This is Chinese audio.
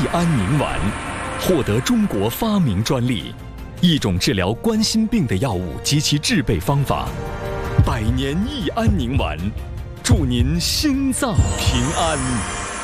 益安宁丸，获得中国发明专利，一种治疗冠心病的药物及其制备方法。百年益安宁丸，祝您心脏平安。